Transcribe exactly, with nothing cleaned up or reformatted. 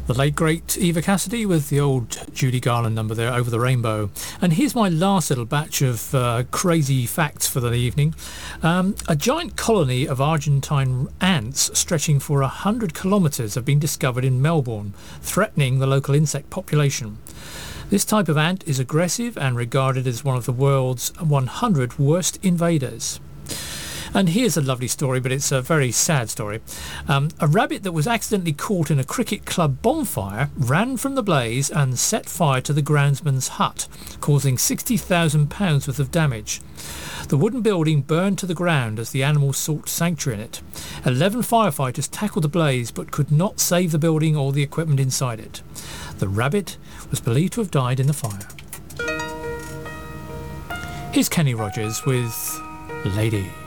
The late great Eva Cassidy with the old Judy Garland number there, Over the Rainbow. And here's my last little batch of uh, crazy facts for the evening. Um, a giant colony of Argentine ants stretching for one hundred kilometres have been discovered in Melbourne, threatening the local insect population. This type of ant is aggressive and regarded as one of the world's one hundred worst invaders. And here's a lovely story, but it's a very sad story. Um, a rabbit that was accidentally caught in a cricket club bonfire ran from the blaze and set fire to the groundsman's hut, causing sixty thousand pounds worth of damage. The wooden building burned to the ground as the animal sought sanctuary in it. Eleven firefighters tackled the blaze but could not save the building or the equipment inside it. The rabbit was believed to have died in the fire. Here's Kenny Rogers with Lady.